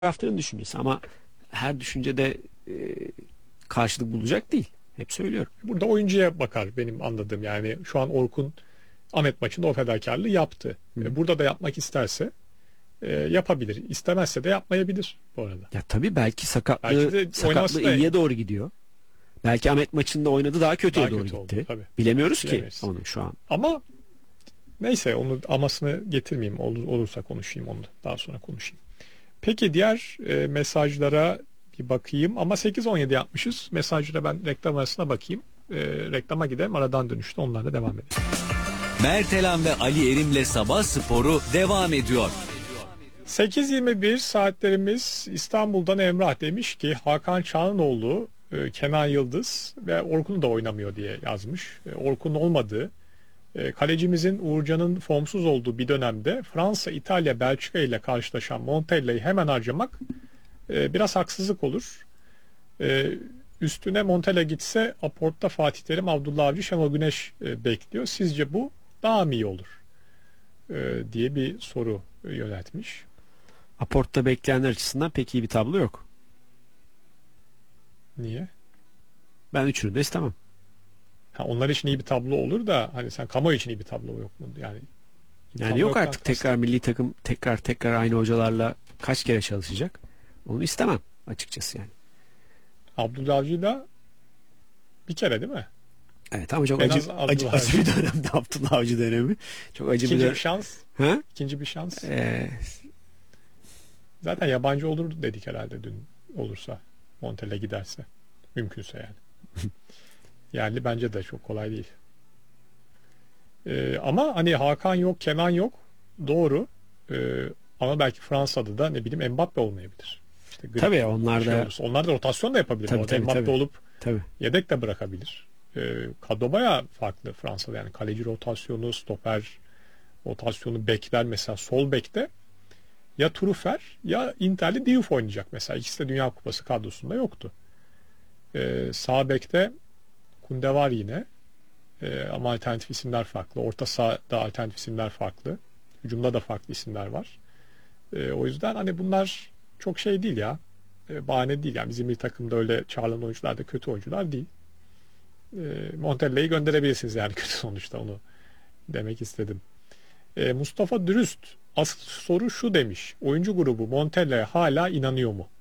taraftarın düşüncesi ama her düşünce de karşılık bulacak değil. Hep söylüyorum. Burada oyuncuya bakar benim anladığım. Yani şu an Orkun Ahmet maçında o fedakarlığı yaptı. Hı. Burada da yapmak isterse yapabilir. İstemezse de yapmayabilir bu arada. Ya tabii belki Belki de oynaması sakatlığı da iyiye doğru gidiyor. Belki Ahmet maçında oynadı daha kötüye daha doğru kötü oldu, gitti. tabii. Bilemiyoruz Bilemeyiz. ki onu şu an. Ama neyse onu amasını getirmeyeyim. Olursa konuşayım onu da. Daha sonra konuşayım. Peki diğer mesajlara bir bakayım. Ama 8-17 yapmışız. Mesajlara ben reklam arasına bakayım. Reklama gidelim. Aradan dönüşte onlarla devam edelim. Mertelan ve Ali Erim'le Sabah Sporu devam ediyor. 8.21 saatlerimiz. İstanbul'dan Emrah demiş ki Hakan Çalhanoğlu, Kenan Yıldız ve Orkun'u da oynamıyor diye yazmış. Orkun olmadığı, kalecimizin Uğurcan'ın formsuz olduğu bir dönemde Fransa, İtalya, Belçika ile karşılaşan Montella'yı hemen harcamak biraz haksızlık olur. Üstüne Montella gitse Aport'ta Fatih Terim, Abdullah Avcı, Şenol Güneş bekliyor. Sizce bu daha mı iyi olur? Diye bir soru yöneltmiş. Aport'ta bekleyenler açısından pek iyi bir tablo yok. Niye? Ben üçünü de istemem. Onlar için iyi bir tablo olur da hani sen kamuoyu için iyi bir tablo yok mu? Yani yok artık tekrar milli takım tekrar aynı hocalarla kaç kere çalışacak? Onu istemem açıkçası yani. Abdullah Avcı'yla bir kere değil mi? Evet ama çok En acı az Abdullah acı bir dönemde Abdullah Avcı dönemi. Çok acı İkinci bir bir şans. Ha? İkinci bir şans. Ee, Zaten yabancı olur dedik herhalde dün olursa. Montella giderse. Mümkünse yani. Yerli bence de çok kolay değil. Ama hani Hakan yok, Kenan yok. Doğru. Ama belki Fransa'da da ne bileyim Mbappe olmayabilir. İşte tabii onlar da onlar da rotasyon da yapabilir. Tabii, Mbappe tabii. olup tabii. yedek de bırakabilir. Kadro bayağı farklı Fransa'da. Yani kaleci rotasyonu, stoper rotasyonu, bekler mesela sol bekte ya Trufer ya Inter'li Diouf oynayacak mesela. İkisi de Dünya Kupası kadrosunda yoktu. Sağ bekte Kunde var yine. Ama alternatif isimler farklı. Orta sahada alternatif isimler farklı. Hücumda da farklı isimler var. O yüzden hani bunlar çok şey değil ya. Bahane değil. Yani bizim bir takımda öyle çağrılan oyuncular da kötü oyuncular değil. Montella'yı gönderebilirsiniz yani kötü sonuçta, onu demek istedim. Mustafa Dürüst asıl soru şu demiş. Oyuncu grubu Montella'ya hala inanıyor mu?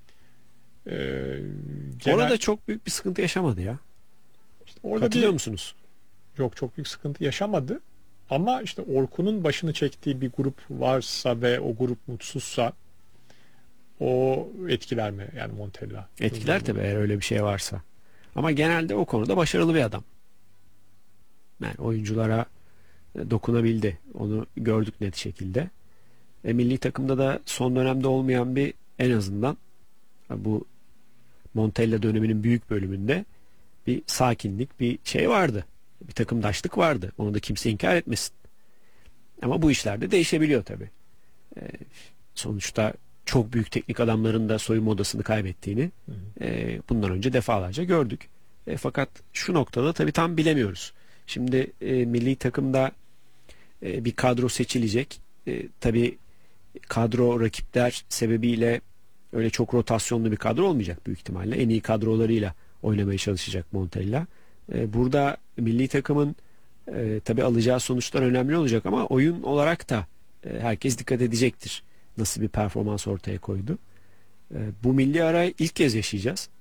Orada çok büyük bir sıkıntı yaşamadı ya. İşte orada katılıyor musunuz? Yok, çok büyük sıkıntı yaşamadı. Ama işte Orkun'un başını çektiği bir grup varsa ve o grup mutsuzsa o etkiler mi yani Montella? Etkiler tabii eğer öyle bir şey varsa. Ama genelde o konuda başarılı bir adam. Yani oyunculara dokunabildi. Onu gördük net şekilde. Milli takımda da son dönemde olmayan bir, en azından bu Montella döneminin büyük bölümünde bir sakinlik, bir şey vardı. Bir takımdaşlık vardı. Onu da kimse inkar etmesin. Ama bu işler de değişebiliyor tabii. Sonuçta çok büyük teknik adamların da soyunma odasını kaybettiğini bundan önce defalarca gördük. Fakat şu noktada tabii tam bilemiyoruz. Şimdi milli takımda bir kadro seçilecek. Tabii kadro rakipler sebebiyle öyle çok rotasyonlu bir kadro olmayacak büyük ihtimalle. En iyi kadrolarıyla oynamaya çalışacak Montella. Burada milli takımın tabii alacağı sonuçlar önemli olacak ama oyun olarak da herkes dikkat edecektir. Nasıl bir performans ortaya koydu. Bu milli arayı ilk kez yaşayacağız.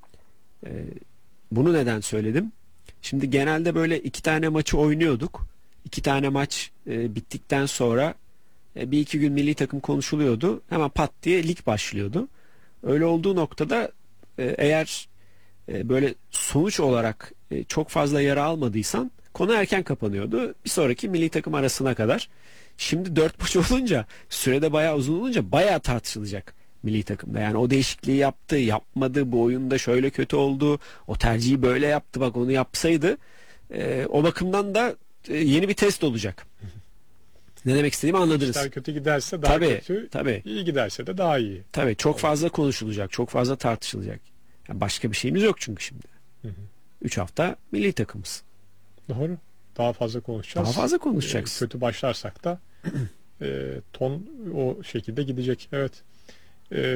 Bunu neden söyledim? Şimdi genelde böyle 2 tane maçı oynuyorduk. 2 tane maç bittikten sonra bir iki gün milli takım konuşuluyordu. Hemen pat diye lig başlıyordu. Öyle olduğu noktada eğer böyle sonuç olarak çok fazla yara almadıysan konu erken kapanıyordu. Bir sonraki milli takım arasına kadar. Şimdi 4 maç olunca, sürede bayağı uzun olunca bayağı tartışılacak milli takımda. Yani o değişikliği yaptı, yapmadı, bu oyunda şöyle kötü oldu, o tercihi böyle yaptı, bak onu yapsaydı. O bakımdan da yeni bir test olacak. Ne demek istediğimi anladınız. İşler kötü giderse daha kötü, tabii. iyi giderse de daha iyi. Tabii çok fazla konuşulacak, çok fazla tartışılacak. Yani başka bir şeyimiz yok çünkü şimdi. 3 hafta milli takımız. Doğru. Daha fazla konuşacağız. Daha fazla konuşacaksın. Kötü başlarsak da ton o şekilde gidecek. Evet.